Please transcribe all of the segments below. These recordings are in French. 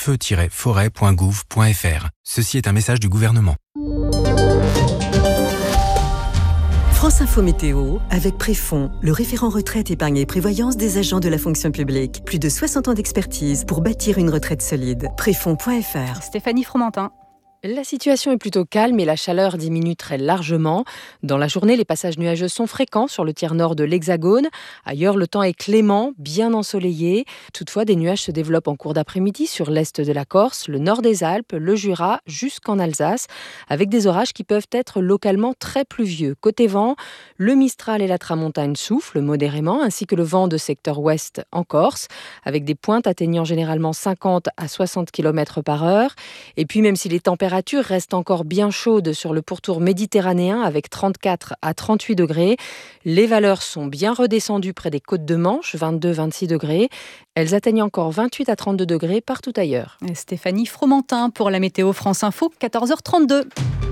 feu-forêt.gouv.fr. Ceci est un message du gouvernement. France Info Météo, avec Préfond, le référent retraite, épargne et prévoyance des agents de la fonction publique. Plus de 60 ans d'expertise pour bâtir une retraite solide. Préfond.fr. Stéphanie Fromentin. La situation est plutôt calme et la chaleur diminue très largement. Dans la journée, les passages nuageux sont fréquents sur le tiers nord de l'Hexagone. Ailleurs, le temps est clément, bien ensoleillé. Toutefois, des nuages se développent en cours d'après-midi sur l'est de la Corse, le nord des Alpes, le Jura, jusqu'en Alsace, avec des orages qui peuvent être localement très pluvieux. Côté vent, le Mistral et la Tramontane soufflent modérément, ainsi que le vent de secteur ouest en Corse, avec des pointes atteignant généralement 50 à 60 km par heure. Et puis, même si les températures restent encore bien chaudes sur le pourtour méditerranéen avec 34 à 38 degrés. Les valeurs sont bien redescendues près des côtes de Manche, 22-26 degrés. Elles atteignent encore 28 à 32 degrés partout ailleurs. Et Stéphanie Fromentin pour la météo France Info, 14h32.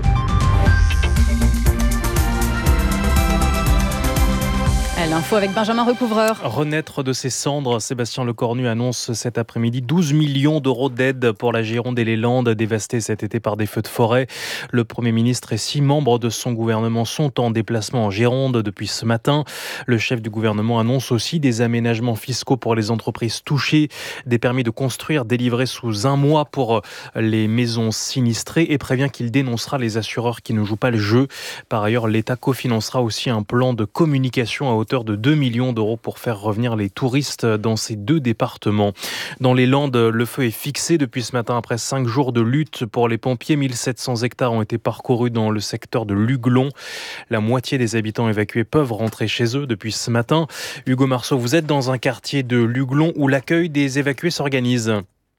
L'info avec Benjamin Recouvreur. Renaître de ses cendres, Sébastien Lecornu annonce cet après-midi 12 millions d'euros d'aide pour la Gironde et les Landes dévastées cet été par des feux de forêt. Le Premier ministre et 6 membres de son gouvernement sont en déplacement en Gironde depuis ce matin. Le chef du gouvernement annonce aussi des aménagements fiscaux pour les entreprises touchées, des permis de construire délivrés sous 1 mois pour les maisons sinistrées et prévient qu'il dénoncera les assureurs qui ne jouent pas le jeu. Par ailleurs, l'État cofinancera aussi un plan de communication à hauteur de 2 millions d'euros pour faire revenir les touristes dans ces 2 départements. Dans les Landes, le feu est fixé depuis ce matin après 5 jours de lutte pour les pompiers. 1700 hectares ont été parcourus dans le secteur de Luglon. La moitié des habitants évacués peuvent rentrer chez eux depuis ce matin. Hugo Marceau, vous êtes dans un quartier de Luglon où l'accueil des évacués s'organise.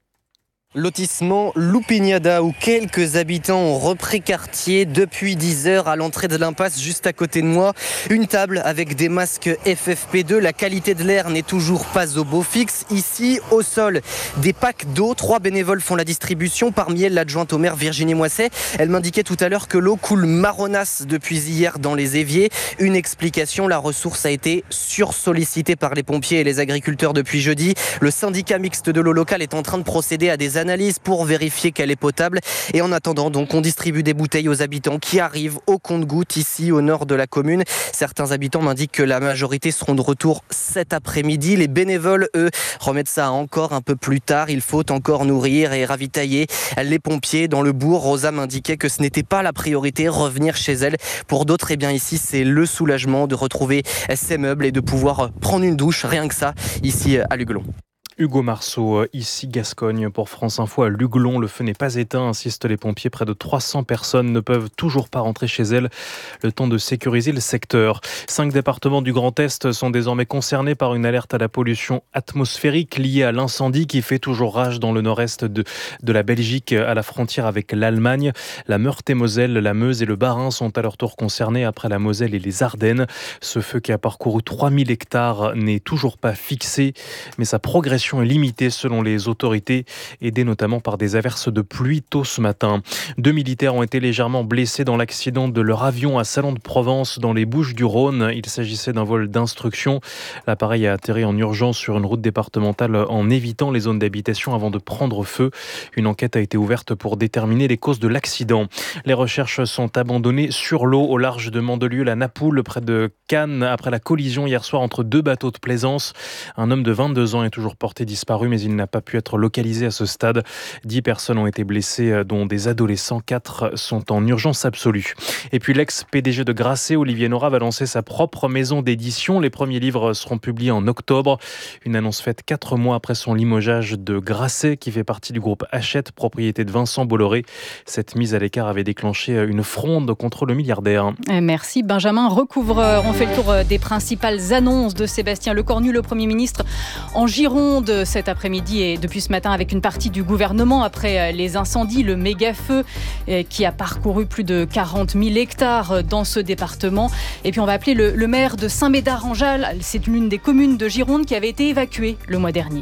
Lotissement Lupignada où quelques habitants ont repris quartier depuis 10 heures à l'entrée de l'impasse juste à côté de moi. Une table avec des masques FFP2. La qualité de l'air n'est toujours pas au beau fixe. Ici, au sol, des packs d'eau. 3 bénévoles font la distribution. Parmi elles, l'adjointe au maire Virginie Moisset. Elle m'indiquait tout à l'heure que l'eau coule marronasse depuis hier dans les éviers. Une explication, la ressource a été sursollicitée par les pompiers et les agriculteurs depuis jeudi. Le syndicat mixte de l'eau locale est en train de procéder à des analyse pour vérifier qu'elle est potable. Et en attendant, donc, on distribue des bouteilles aux habitants qui arrivent au compte-gouttes ici au nord de la commune. Certains habitants m'indiquent que la majorité seront de retour cet après-midi. Les bénévoles, eux, remettent ça encore un peu plus tard. Il faut encore nourrir et ravitailler les pompiers dans le bourg. Rosa m'indiquait que ce n'était pas la priorité, revenir chez elle. Pour d'autres, eh bien ici, c'est le soulagement de retrouver ses meubles et de pouvoir prendre une douche, rien que ça, ici à Luglon. Hugo Marceau, ici Gascogne pour France Info à Luglon. Le feu n'est pas éteint, insistent les pompiers. Près de 300 personnes ne peuvent toujours pas rentrer chez elles. Le temps de sécuriser le secteur. 5 départements du Grand Est sont désormais concernés par une alerte à la pollution atmosphérique liée à l'incendie qui fait toujours rage dans le nord-est de la Belgique à la frontière avec l'Allemagne. La Meurthe-et-Moselle, la Meuse et le Bas-Rhin sont à leur tour concernés après la Moselle et les Ardennes. Ce feu qui a parcouru 3000 hectares n'est toujours pas fixé, mais sa progression est limitée selon les autorités, aidées notamment par des averses de pluie tôt ce matin. 2 militaires ont été légèrement blessés dans l'accident de leur avion à Salon-de-Provence dans les Bouches-du-Rhône. Il s'agissait d'un vol d'instruction. L'appareil a atterri en urgence sur une route départementale en évitant les zones d'habitation avant de prendre feu. Une enquête a été ouverte pour déterminer les causes de l'accident. Les recherches sont abandonnées sur l'eau au large de Mandelieu, la Napoule, près de Cannes, après la collision hier soir entre 2 bateaux de plaisance. Un homme de 22 ans est toujours porté disparu, mais il n'a pas pu être localisé à ce stade. 10 personnes ont été blessées, dont des adolescents. 4 sont en urgence absolue. Et puis l'ex-PDG de Grasset, Olivier Nora, va lancer sa propre maison d'édition. Les premiers livres seront publiés en octobre. Une annonce faite 4 mois après son limogeage de Grasset, qui fait partie du groupe Hachette, propriété de Vincent Bolloré. Cette mise à l'écart avait déclenché une fronde contre le milliardaire. Merci Benjamin Recouvreur. On fait le tour des principales annonces de Sébastien Lecornu, le Premier ministre, en Gironde cet après-midi et depuis ce matin avec une partie du gouvernement après les incendies, le méga-feu qui a parcouru plus de 40 000 hectares dans ce département. Et puis on va appeler le maire de Saint-Médard-en-Jalles. C'est l'une des communes de Gironde qui avait été évacuée le mois dernier.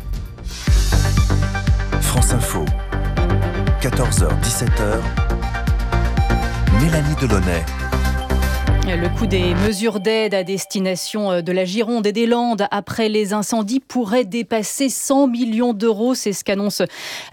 France Info, 14h-17h, Mélanie Delaunay. Le coût des mesures d'aide à destination de la Gironde et des Landes après les incendies pourrait dépasser 100 millions d'euros. C'est ce qu'annonce